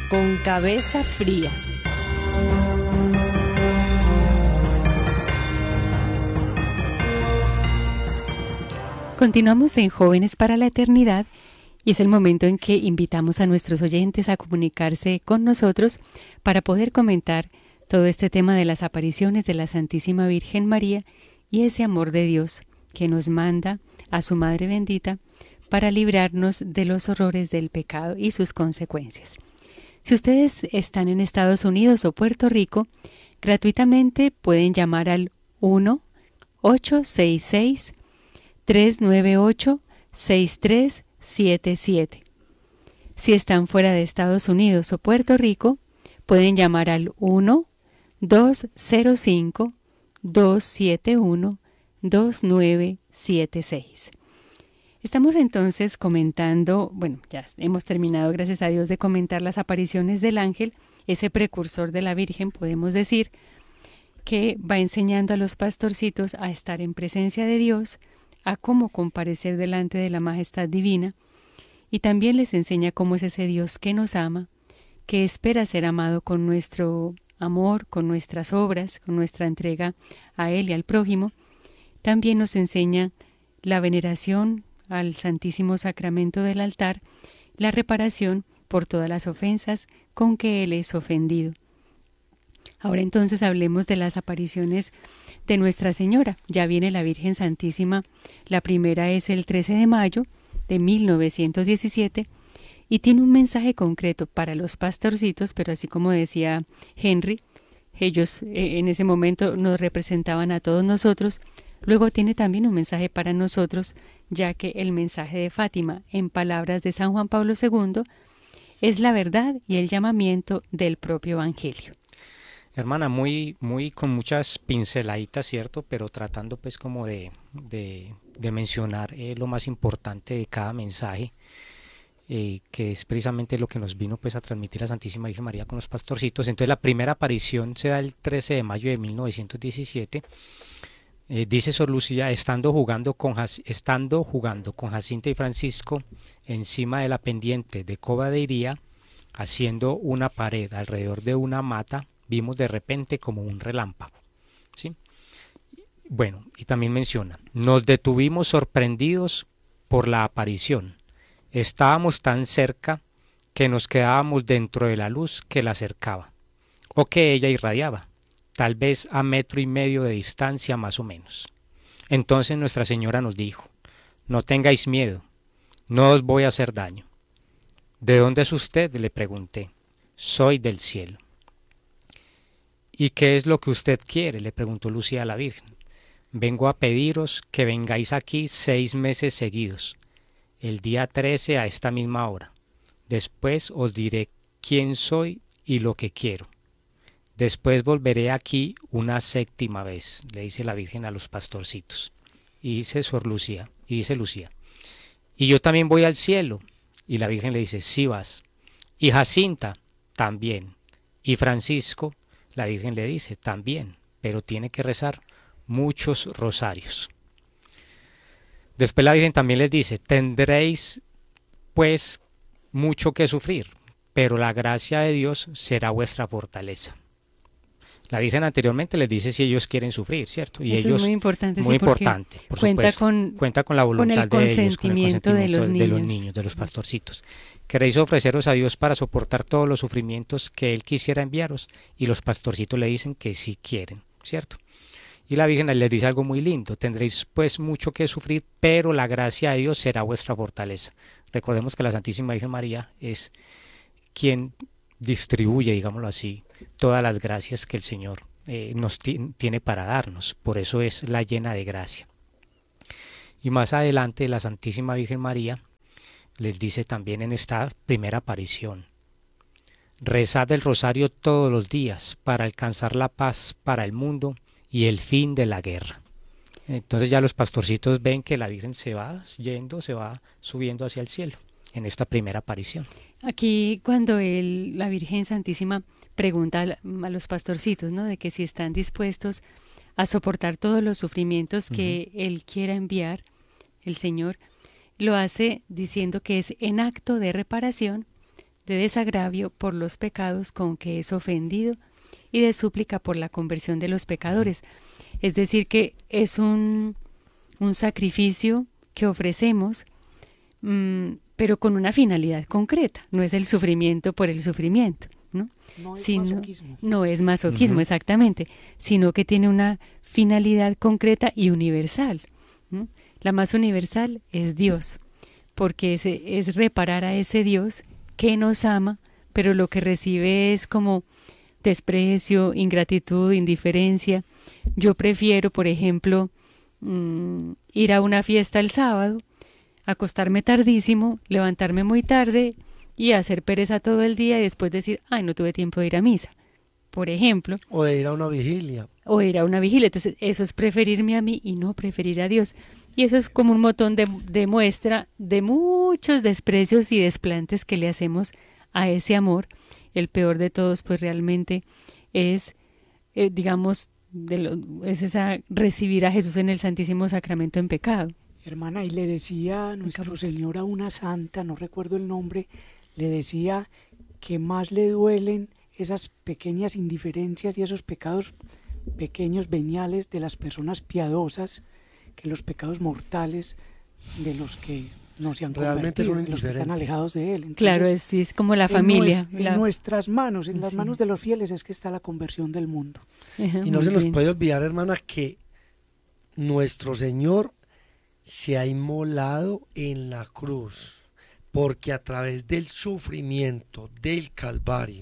con cabeza fría. Continuamos en Jóvenes para la Eternidad y es el momento en que invitamos a nuestros oyentes a comunicarse con nosotros para poder comentar todo este tema de las apariciones de la Santísima Virgen María y ese amor de Dios que nos manda a su Madre bendita para librarnos de los horrores del pecado y sus consecuencias. Si ustedes están en Estados Unidos o Puerto Rico, gratuitamente pueden llamar al 1-866-398-6377. Si están fuera de Estados Unidos o Puerto Rico, pueden llamar al 1-205-271-2976. Estamos entonces comentando, ya hemos terminado, gracias a Dios, de comentar las apariciones del ángel, ese precursor de la Virgen, podemos decir, que va enseñando a los pastorcitos a estar en presencia de Dios, a cómo comparecer delante de la majestad divina, y también les enseña cómo es ese Dios que nos ama, que espera ser amado con nuestro amor, con nuestras obras, con nuestra entrega a Él y al prójimo. También nos enseña la veneración al Santísimo Sacramento del altar, la reparación por todas las ofensas con que Él es ofendido. Ahora entonces hablemos de las apariciones de Nuestra Señora. Ya viene la Virgen Santísima, la primera es el 13 de mayo de 1917 y tiene un mensaje concreto para los pastorcitos, pero así como decía Henry, ellos en ese momento nos representaban a todos nosotros. Luego tiene también un mensaje para nosotros, ya que el mensaje de Fátima, en palabras de San Juan Pablo II, es la verdad y el llamamiento del propio Evangelio. Hermana, muy con muchas pinceladitas, ¿cierto? Pero tratando pues como de mencionar lo más importante de cada mensaje, que es precisamente lo que nos vino pues a transmitir la Santísima Virgen María con los pastorcitos. Entonces la primera aparición se da el 13 de mayo de 1917. Dice Sor Lucía, estando jugando con Jacinta y Francisco encima de la pendiente de Cova de Iría, haciendo una pared alrededor de una mata, vimos de repente como un relámpago. ¿Sí? Bueno, y también menciona, nos detuvimos sorprendidos por la aparición. Estábamos tan cerca que nos quedábamos dentro de la luz que la acercaba, o que ella irradiaba, tal vez a 1,5 metros de distancia más o menos. Entonces Nuestra Señora nos dijo, no tengáis miedo, no os voy a hacer daño. ¿De dónde es usted?, le pregunté. Soy del cielo. ¿Y qué es lo que usted quiere?, le preguntó Lucía a la Virgen. Vengo a pediros que vengáis aquí 6 meses seguidos, el día 13 a esta misma hora. Después os diré quién soy y lo que quiero. Después volveré aquí una 7ª vez, le dice la Virgen a los pastorcitos. Y dice Lucía, y yo también voy al cielo. Y la Virgen le dice, sí vas. Y Jacinta, también. Y Francisco, la Virgen le dice, también, pero tiene que rezar muchos rosarios. Después la Virgen también les dice, tendréis pues mucho que sufrir, pero la gracia de Dios será vuestra fortaleza. La Virgen anteriormente les dice si ellos quieren sufrir, ¿cierto? Y eso ellos, es muy importante, muy sí, importante, por cuenta supuesto, cuenta con la voluntad con el de ellos, con el consentimiento de los niños, de los pastorcitos. Queréis ofreceros a Dios para soportar todos los sufrimientos que Él quisiera enviaros, y los pastorcitos le dicen que sí quieren, ¿cierto? Y la Virgen les dice algo muy lindo, tendréis pues mucho que sufrir, pero la gracia de Dios será vuestra fortaleza. Recordemos que la Santísima Virgen María es quien distribuye, digámoslo así, todas las gracias que el Señor nos tiene para darnos, por eso es la llena de gracia. Y más adelante la Santísima Virgen María les dice también en esta primera aparición, rezad el rosario todos los días para alcanzar la paz para el mundo y el fin de la guerra. Entonces ya los pastorcitos ven que la Virgen se va yendo, se va subiendo hacia el cielo en esta primera aparición. Aquí cuando la Virgen Santísima pregunta a los pastorcitos, ¿no?, de que si están dispuestos a soportar todos los sufrimientos que Él quiera enviar, el Señor, lo hace diciendo que es en acto de reparación de desagravio por los pecados con que es ofendido y de súplica por la conversión de los pecadores. Es decir, que es un sacrificio que ofrecemos, pero con una finalidad concreta, no es el sufrimiento por el sufrimiento, ¿no? No es masoquismo. No es masoquismo, exactamente, sino que tiene una finalidad concreta y universal, ¿no? La más universal es Dios, porque es reparar a ese Dios que nos ama, pero lo que recibe es como desprecio, ingratitud, indiferencia. Yo prefiero, por ejemplo, ir a una fiesta el sábado, acostarme tardísimo, levantarme muy tarde y hacer pereza todo el día y después decir, ay, no tuve tiempo de ir a misa, por ejemplo. O de ir a una vigilia. Entonces eso es preferirme a mí y no preferir a Dios. Y eso es como un montón de muestra de muchos desprecios y desplantes que le hacemos a ese amor. El peor de todos pues realmente es, recibir a Jesús en el Santísimo Sacramento en pecado. Hermana, y le decía nuestro Señor a una santa, no recuerdo el nombre, le decía que más le duelen esas pequeñas indiferencias y esos pecados pequeños veniales de las personas piadosas que los pecados mortales de los que no se han realmente convertido, son de los que están alejados de Él. Entonces, claro, es como la familia. En nuestras manos, en las manos de los fieles es que está la conversión del mundo. Y no se nos puede olvidar, hermana, que nuestro Señor se ha inmolado en la cruz, porque a través del sufrimiento del Calvario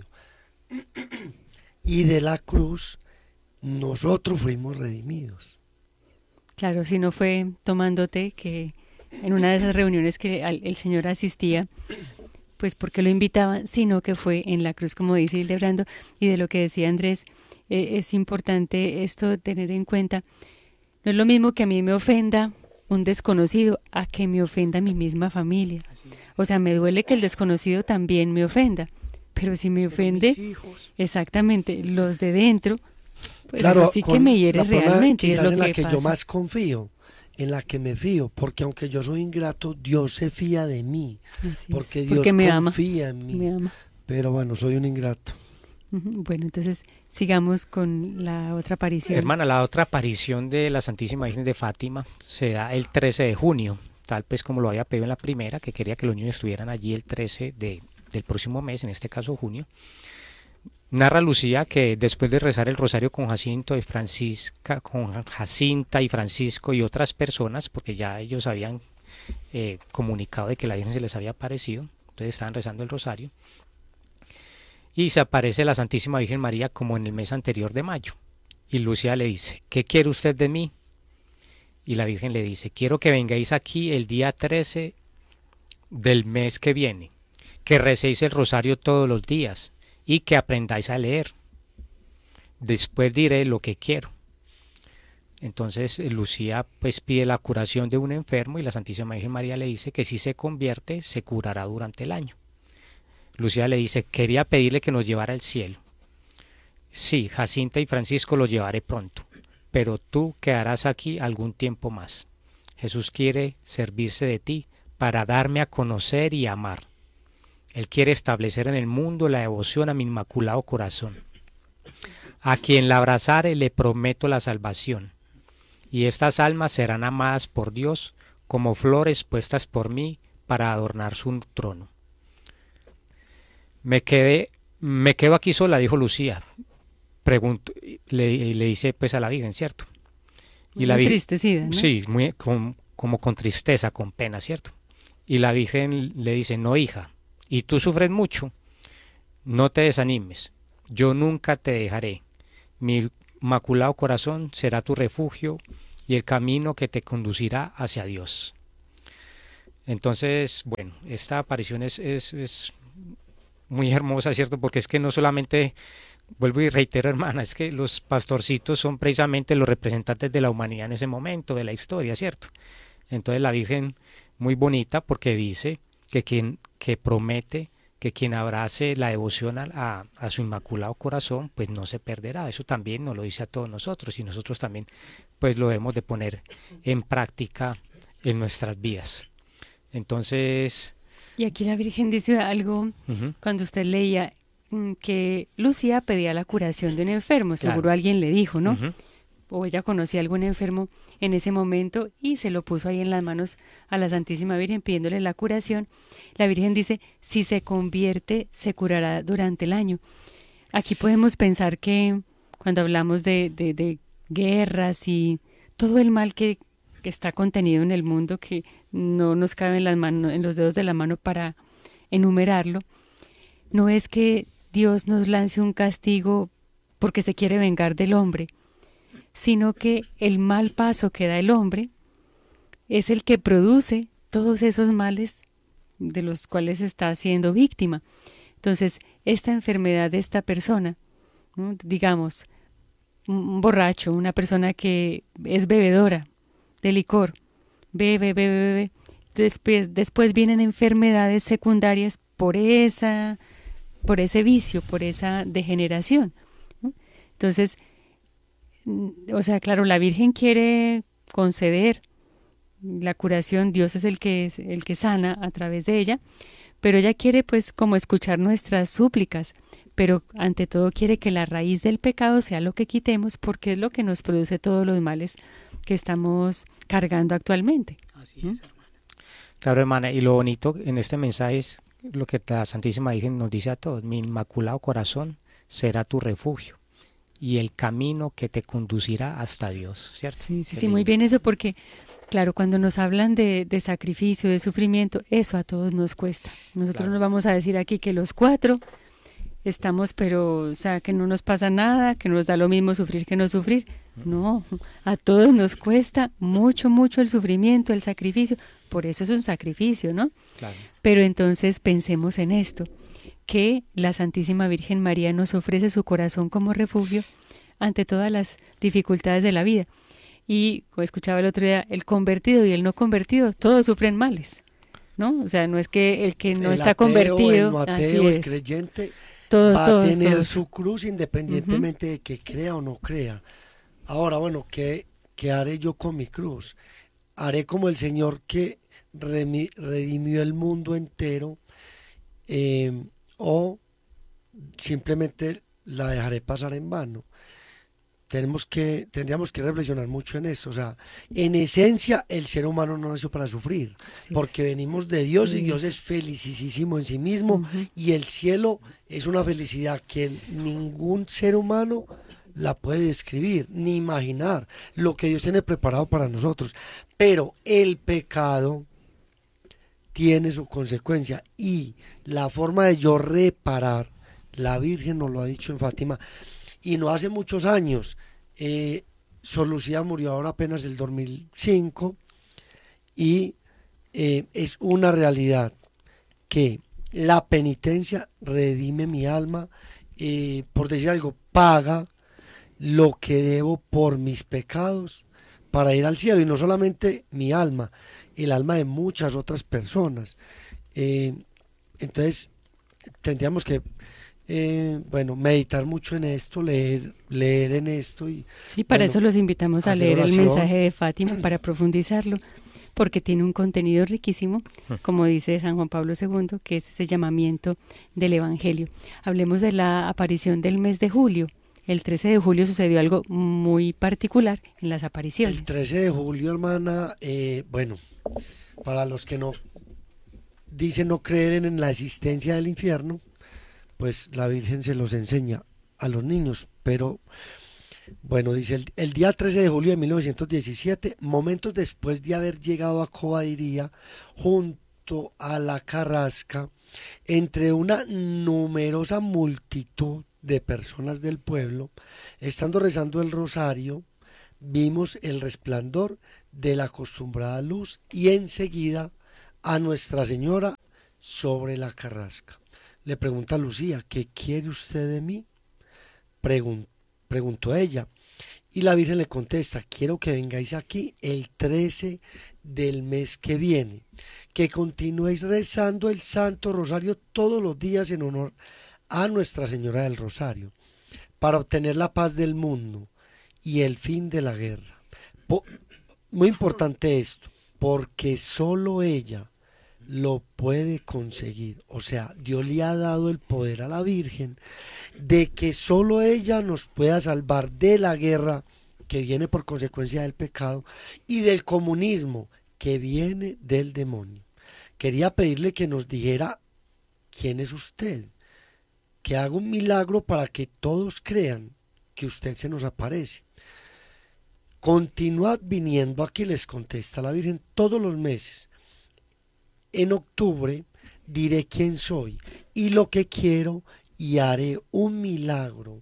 y de la cruz, nosotros fuimos redimidos. Claro, si no fue tomándote que en una de esas reuniones que el Señor asistía, pues porque lo invitaban, sino que fue en la cruz, como dice Hildebrando, y de lo que decía Andrés, es importante esto tener en cuenta. No es lo mismo que a mí me ofenda un desconocido a que me ofenda mi misma familia. O sea, me duele que el desconocido también me ofenda, pero si me ofende, mis hijos, exactamente, los de dentro, pues claro, eso sí que me hiere realmente. Quizás es lo en la que yo pasa. más confío, en la que me fío, porque aunque yo soy ingrato, Dios se fía de mí, porque Dios confía en mí. Me ama. Pero bueno, soy un ingrato. Bueno, entonces sigamos con la otra aparición. Hermana, la otra aparición de la Santísima Virgen de Fátima se da el 13 de junio, tal pues como lo había pedido en la primera, que quería que los niños estuvieran allí el 13 del próximo mes, en este caso junio. Narra Lucía que después de rezar el rosario con Jacinta y Francisco y otras personas, porque ya ellos habían comunicado de que la Virgen se les había aparecido, entonces estaban rezando el rosario, y se aparece la Santísima Virgen María como en el mes anterior de mayo, y Lucía le dice, ¿qué quiere usted de mí? Y la Virgen le dice, quiero que vengáis aquí el día 13 del mes que viene, que recéis el rosario todos los días, y que aprendáis a leer. Después diré lo que quiero. Entonces Lucía pues pide la curación de un enfermo y la Santísima Virgen María le dice que si se convierte se curará durante el año. Lucía le dice, quería pedirle que nos llevara al cielo. Sí, Jacinta y Francisco los llevaré pronto, pero tú quedarás aquí algún tiempo más. Jesús quiere servirse de ti para darme a conocer y amar. Él quiere establecer en el mundo la devoción a mi inmaculado corazón. A quien la abrazare le prometo la salvación, y estas almas serán amadas por Dios como flores puestas por mí para adornar su trono. Me quedo aquí sola, dijo Lucía. Le dice pues a la Virgen, ¿cierto? Y la entristecida, ¿no? Sí, como con tristeza, con pena, ¿cierto? Y la Virgen le dice, no, hija, y tú sufres mucho, no te desanimes, yo nunca te dejaré, mi inmaculado corazón será tu refugio y el camino que te conducirá hacia Dios. Entonces, bueno, esta aparición es muy hermosa, ¿cierto? Porque es que no solamente, vuelvo y reitero, hermana, es que los pastorcitos son precisamente los representantes de la humanidad en ese momento, de la historia, ¿cierto? Entonces la Virgen, muy bonita, porque dice que promete que quien abrace la devoción a su inmaculado corazón, pues no se perderá. Eso también nos lo dice a todos nosotros y nosotros también pues lo debemos de poner en práctica en nuestras vidas. Entonces, Y aquí la Virgen dice algo, cuando usted leía que Lucía pedía la curación de un enfermo, seguro Claro. alguien le dijo, ¿no? O ella conocía a algún enfermo en ese momento y se lo puso ahí en las manos a la Santísima Virgen pidiéndole la curación. La Virgen dice, si se convierte, se curará durante el año. Aquí podemos pensar que cuando hablamos de guerras y todo el mal que está contenido en el mundo, que no nos cabe en las manos, en los dedos de la mano para enumerarlo, no es que Dios nos lance un castigo porque se quiere vengar del hombre, sino que el mal paso que da el hombre es el que produce todos esos males de los cuales está siendo víctima. Entonces, esta enfermedad de esta persona, ¿no? Digamos, un borracho, una persona que es bebedora de licor, bebe. Después vienen enfermedades secundarias por ese vicio, por esa degeneración, ¿no? Entonces, o sea, claro, la Virgen quiere conceder la curación, Dios es el que sana a través de ella, pero ella quiere pues como escuchar nuestras súplicas, pero ante todo quiere que la raíz del pecado sea lo que quitemos, porque es lo que nos produce todos los males que estamos cargando actualmente. Así es, hermana. Claro, hermana, y lo bonito en este mensaje es lo que la Santísima Virgen nos dice a todos: mi inmaculado corazón será tu refugio y el camino que te conducirá hasta Dios, ¿cierto? Sí, muy bien eso, porque claro, cuando nos hablan de sacrificio, de sufrimiento, eso a todos nos cuesta. Nosotros Claro. nos vamos a decir aquí que los 4 estamos, pero, o sea, que no nos pasa nada, que nos da lo mismo sufrir que no sufrir. No, a todos nos cuesta mucho el sufrimiento, el sacrificio. Por eso es un sacrificio, ¿no? Claro. Pero entonces pensemos en esto, que la Santísima Virgen María nos ofrece su corazón como refugio ante todas las dificultades de la vida. Y como escuchaba el otro día, el convertido y el no convertido, todos sufren males, ¿no? O sea, no es que el que no El está ateo, convertido, el no ateo, así el es, creyente todos, va a todos, tener todos. su cruz independientemente de que crea o no crea. Ahora, bueno, ¿qué haré yo con mi cruz? Haré como el Señor que redimió el mundo entero, o simplemente la dejaré pasar en vano. Tendríamos que reflexionar mucho en eso. O sea, en esencia el ser humano no nació para sufrir, Sí. porque venimos de Dios y Sí. Dios es felicísimo en sí mismo, y el cielo es una felicidad que ningún ser humano la puede describir ni imaginar lo que Dios tiene preparado para nosotros. Pero el pecado tiene su consecuencia, y la forma de yo reparar, la Virgen nos lo ha dicho en Fátima, y no hace muchos años. Sor Lucía murió ahora apenas el 2005, y es una realidad que la penitencia redime mi alma, por decir algo, paga lo que debo por mis pecados para ir al cielo, y no solamente mi alma, el alma de muchas otras personas. Entonces tendríamos que meditar mucho en esto, leer en esto. Y Sí, para bueno, eso los invitamos a hacer leer el oración. mensaje de Fátima para profundizarlo, porque tiene un contenido riquísimo, como dice San Juan Pablo II, que es ese llamamiento del Evangelio. Hablemos de la aparición del mes de julio. El 13 de julio sucedió algo muy particular en las apariciones. El 13 de julio, hermana, bueno, para los que no dicen no creer en la existencia del infierno, pues la Virgen se los enseña a los niños. Pero bueno, dice el día 13 de julio de 1917, momentos después de haber llegado a Cobadiría, junto a la Carrasca, entre una numerosa multitud de personas del pueblo, estando rezando el rosario, vimos el resplandor de la acostumbrada luz, y enseguida a Nuestra Señora sobre la Carrasca. Le pregunta a Lucía: ¿qué quiere usted de mí? Preguntó ella, y la Virgen le contesta: quiero que vengáis aquí el 13 del mes que viene, que continuéis rezando el Santo Rosario todos los días en honor a Nuestra Señora del Rosario, para obtener la paz del mundo y el fin de la guerra. Muy importante esto, porque solo ella lo puede conseguir. O sea, Dios le ha dado el poder a la Virgen de que solo ella nos pueda salvar de la guerra que viene por consecuencia del pecado y del comunismo que viene del demonio. Quería pedirle que nos dijera quién es usted, que haga un milagro para que todos crean que usted se nos aparece. Continuad viniendo aquí, les contesta la Virgen, todos los meses. En octubre diré quién soy y lo que quiero y haré un milagro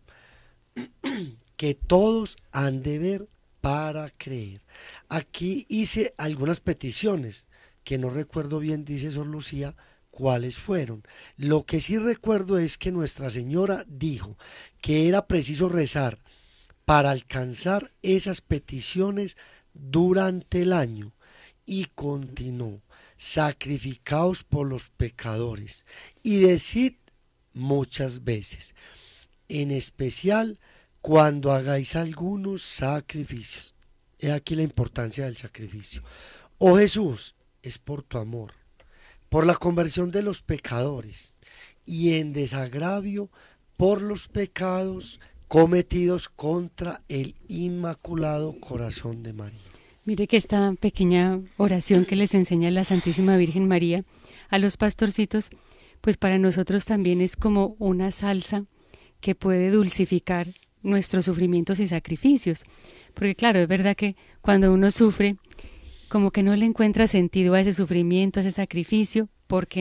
que todos han de ver para creer. Aquí hice algunas peticiones que no recuerdo bien, dice Sor Lucía, cuáles fueron. Lo que sí recuerdo es que Nuestra Señora dijo que era preciso rezar para alcanzar esas peticiones durante el año y continuó: sacrificaos por los pecadores y decid muchas veces, en especial cuando hagáis algunos sacrificios. He aquí la importancia del sacrificio. Oh Jesús, es por tu amor, por la conversión de los pecadores y en desagravio por los pecados cometidos contra el Inmaculado Corazón de María. Mire que esta pequeña oración que les enseña la Santísima Virgen María a los pastorcitos, pues para nosotros también es como una salsa que puede dulcificar nuestros sufrimientos y sacrificios. Porque claro, es verdad que cuando uno sufre, como que no le encuentra sentido a ese sufrimiento, a ese sacrificio, porque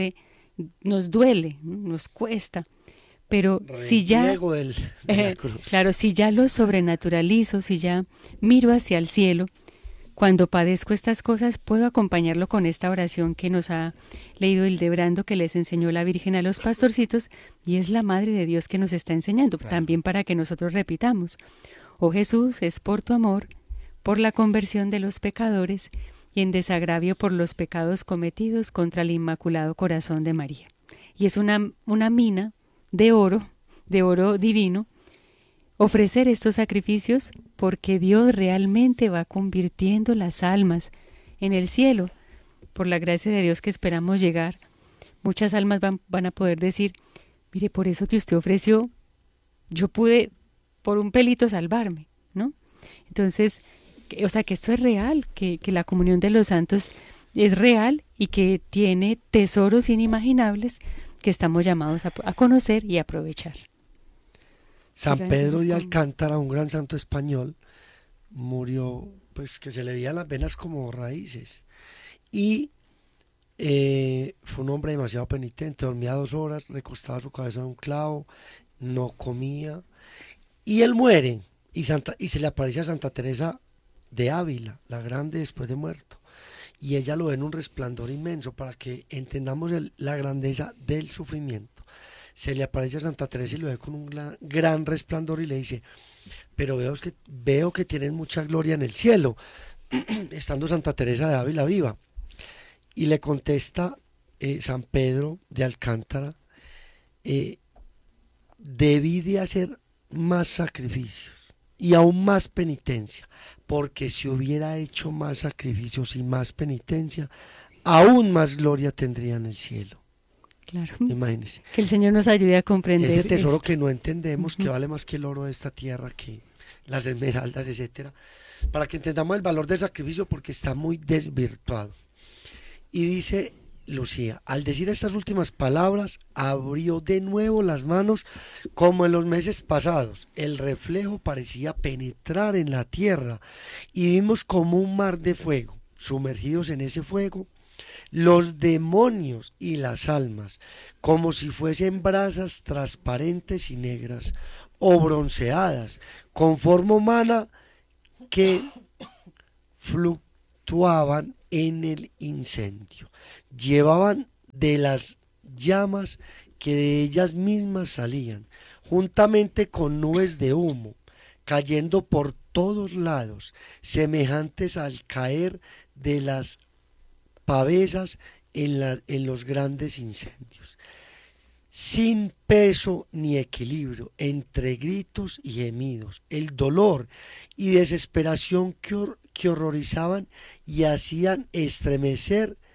nos duele, nos cuesta. Pero si ya, claro, si ya lo sobrenaturalizo, si ya miro hacia el cielo, cuando padezco estas cosas, puedo acompañarlo con esta oración que nos ha leído Hildebrando, que les enseñó la Virgen a los pastorcitos, y es la Madre de Dios que nos está enseñando, claro, también para que nosotros repitamos. Oh Jesús, es por tu amor, por la conversión de los pecadores y en desagravio por los pecados cometidos contra el Inmaculado Corazón de María. Y es una mina de oro divino, ofrecer estos sacrificios porque Dios realmente va convirtiendo las almas en el cielo. Por la gracia de Dios que esperamos llegar, muchas almas van a poder decir: mire, por eso que usted ofreció, yo pude por un pelito salvarme, ¿no? Entonces, o sea, que esto es real, que la comunión de los santos es real y que tiene tesoros inimaginables que estamos llamados a conocer y aprovechar. San Pedro de Alcántara, un gran santo español, murió, pues que se le veían las venas como raíces, y fue un hombre demasiado penitente, dormía 2 horas, recostaba su cabeza en un clavo, no comía, y él muere, y se le aparece a Santa Teresa de Ávila, la grande, después de muerto, y ella lo ve en un resplandor inmenso, para que entendamos la grandeza del sufrimiento. Se le aparece a Santa Teresa y lo ve con un gran resplandor y le dice: pero veo que tienen mucha gloria en el cielo, estando Santa Teresa de Ávila viva. Y le contesta San Pedro de Alcántara: debí de hacer más sacrificios y aún más penitencia, porque si hubiera hecho más sacrificios y más penitencia, aún más gloria tendría en el cielo. Claro. Imagínense. Que el Señor nos ayude a comprender ese tesoro que no entendemos, que vale más que el oro de esta tierra, que las esmeraldas, etcétera, para que entendamos el valor del sacrificio, porque está muy desvirtuado. Y dice Lucía: al decir estas últimas palabras, abrió de nuevo las manos como en los meses pasados. El reflejo parecía penetrar en la tierra y vimos como un mar de fuego. Sumergidos en ese fuego, los demonios y las almas, como si fuesen brasas transparentes y negras o bronceadas, con forma humana, que fluctuaban en el incendio. Llevaban de las llamas que de ellas mismas salían, juntamente con nubes de humo, cayendo por todos lados, semejantes al caer de las pavesas en los grandes incendios, sin peso ni equilibrio, entre gritos y gemidos, el dolor y desesperación que horrorizaban y hacían estremecer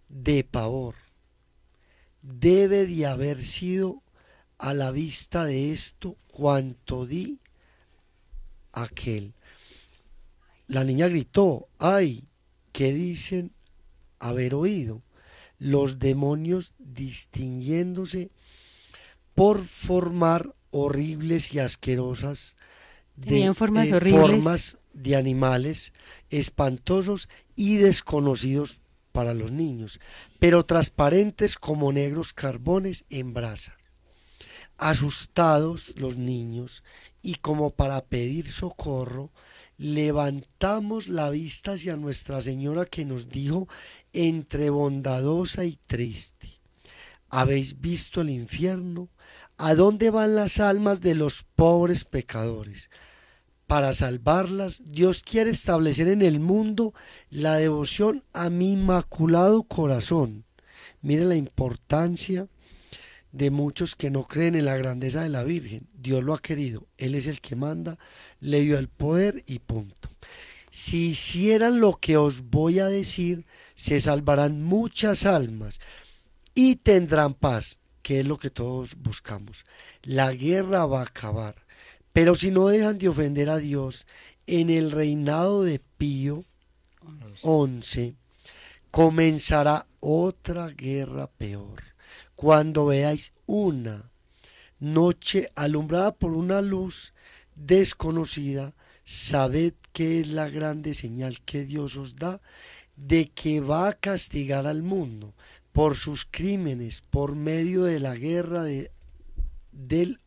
de pavor. Debe de haber sido a la vista de esto cuanto di aquel. La niña gritó, ¡ay! ¿Qué dicen haber oído? Los demonios distinguiéndose por formar horribles y asquerosas formas de animales espantosos y desconocidos para los niños, pero transparentes como negros carbones en brasa. Asustados los niños y como para pedir socorro, levantamos la vista hacia Nuestra Señora, que nos dijo entre bondadosa y triste: ¿habéis visto el infierno? ¿A dónde van las almas de los pobres pecadores? Para salvarlas, Dios quiere establecer en el mundo la devoción a mi inmaculado corazón. Miren la importancia de muchos que no creen en la grandeza de la Virgen. Dios lo ha querido, Él es el que manda, le dio el poder y punto. Si hicieran lo que os voy a decir, se salvarán muchas almas y tendrán paz, que es lo que todos buscamos. La guerra va a acabar, pero si no dejan de ofender a Dios, en el reinado de Pío XI comenzará otra guerra peor. Cuando veáis una noche alumbrada por una luz desconocida, sabed que es la grande señal que Dios os da de que va a castigar al mundo por sus crímenes por medio de la guerra del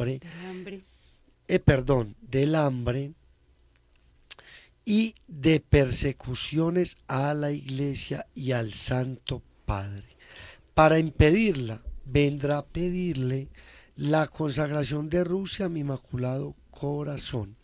hambre y de persecuciones a la Iglesia y al Santo Padre. Para impedirla, vendrá a pedirle la consagración de Rusia a mi Inmaculado Corazón.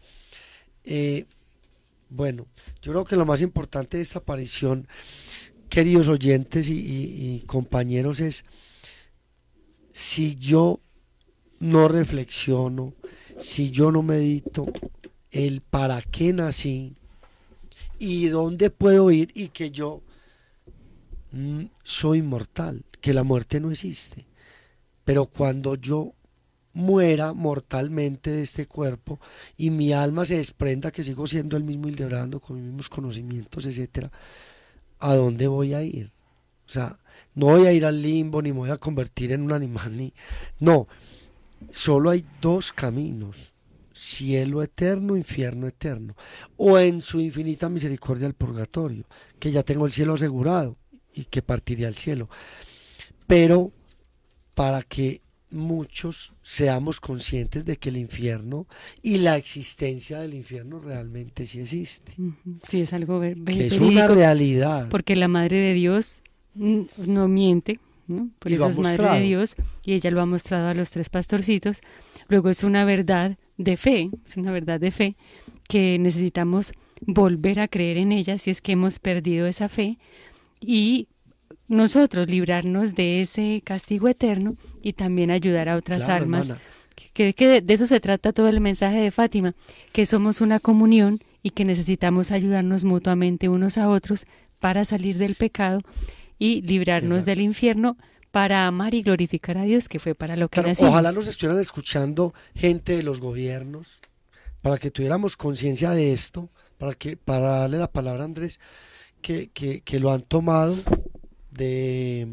Bueno, yo creo que lo más importante de esta aparición, queridos oyentes y compañeros, es: si yo no reflexiono, si yo no medito el para qué nací y dónde puedo ir, y que yo soy mortal, que la muerte no existe, pero cuando yo muera mortalmente de este cuerpo y mi alma se desprenda, que sigo siendo el mismo Hildebrando con mis mismos conocimientos, etcétera, ¿a dónde voy a ir? O sea, no voy a ir al limbo, ni me voy a convertir en un animal, no, solo hay dos caminos: cielo eterno, infierno eterno, o en su infinita misericordia el purgatorio, que ya tengo el cielo asegurado y que partiré al cielo. Pero para que muchos seamos conscientes de que el infierno y la existencia del infierno realmente sí existe. Sí, es algo que es una realidad. Porque la Madre de Dios no miente, ¿no? Por eso es Madre de Dios, y ella lo ha mostrado a los tres pastorcitos. Luego es una verdad de fe, que necesitamos volver a creer en ella si es que hemos perdido esa fe, y nosotros librarnos de ese castigo eterno y también ayudar a otras almas. Que de eso se trata todo el mensaje de Fátima, que somos una comunión y que necesitamos ayudarnos mutuamente unos a otros para salir del pecado y librarnos del infierno, para amar y glorificar a Dios, que fue para lo que nacimos. Ojalá nos estuvieran escuchando gente de los gobiernos, para que tuviéramos conciencia de esto, para darle la palabra a Andrés, que lo han tomado de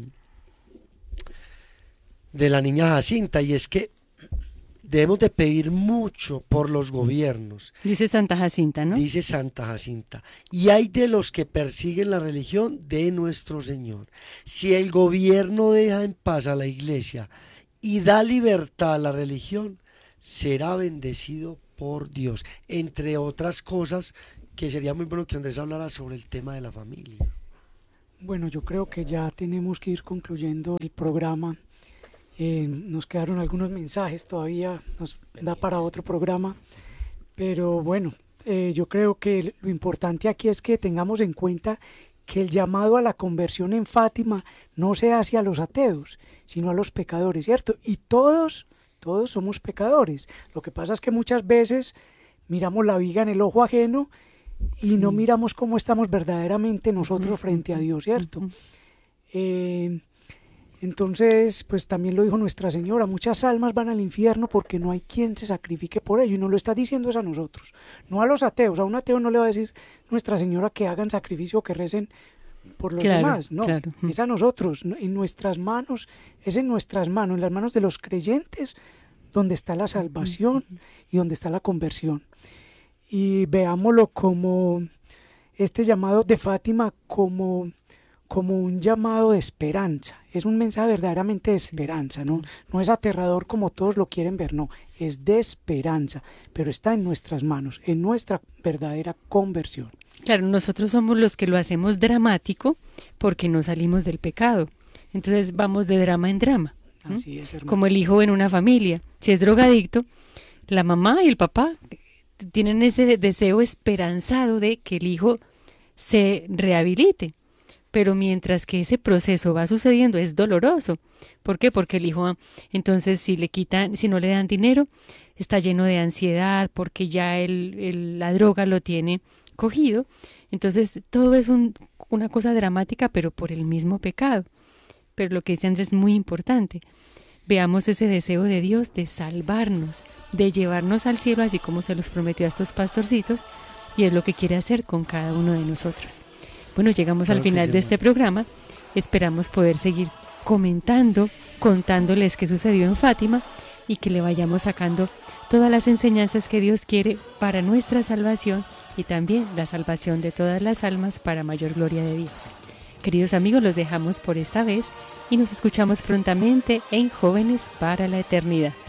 la niña Jacinta, y es que debemos de pedir mucho por los gobiernos. Dice Santa Jacinta, ¿no? Dice Santa Jacinta. Y hay de los que persiguen la religión de nuestro Señor. Si el gobierno deja en paz a la Iglesia y da libertad a la religión, será bendecido por Dios. Entre otras cosas, que sería muy bueno que Andrés hablara sobre el tema de la familia. Bueno, yo creo que ya tenemos que ir concluyendo el programa. Nos quedaron algunos mensajes, todavía nos da para otro programa, pero bueno, yo creo que lo importante aquí es que tengamos en cuenta que el llamado a la conversión en Fátima no se hace a los ateos, sino a los pecadores, ¿cierto? Y todos somos pecadores. Lo que pasa es que muchas veces miramos la viga en el ojo ajeno y no miramos cómo estamos verdaderamente nosotros frente a Dios, ¿cierto? Entonces, pues también lo dijo Nuestra Señora, muchas almas van al infierno porque no hay quien se sacrifique por ello, y nos lo está diciendo es a nosotros, no a los ateos. A un ateo no le va a decir Nuestra Señora que hagan sacrificio o que recen por los demás, no, es a nosotros, en nuestras manos, es en nuestras manos, en las manos de los creyentes, donde está la salvación y donde está la conversión. Y veámoslo como este llamado de Fátima como un llamado de esperanza, es un mensaje verdaderamente de esperanza, no es aterrador como todos lo quieren ver, no, es de esperanza, pero está en nuestras manos, en nuestra verdadera conversión. Claro, nosotros somos los que lo hacemos dramático porque no salimos del pecado, entonces vamos de drama en drama. Así es, hermano. Como el hijo en una familia, si es drogadicto, la mamá y el papá tienen ese deseo esperanzado de que el hijo se rehabilite. Pero mientras que ese proceso va sucediendo es doloroso. ¿Por qué? Porque el hijo, entonces, si no le dan dinero, está lleno de ansiedad porque ya la droga lo tiene cogido. Entonces, todo es una cosa dramática, pero por el mismo pecado. Pero lo que dice Andrés es muy importante. Veamos ese deseo de Dios de salvarnos, de llevarnos al cielo, así como se los prometió a estos pastorcitos, y es lo que quiere hacer con cada uno de nosotros. Bueno, llegamos al final de este programa. Esperamos poder seguir comentando, contándoles qué sucedió en Fátima y que le vayamos sacando todas las enseñanzas que Dios quiere para nuestra salvación y también la salvación de todas las almas para mayor gloria de Dios. Queridos amigos, los dejamos por esta vez y nos escuchamos prontamente en Jóvenes para la Eternidad.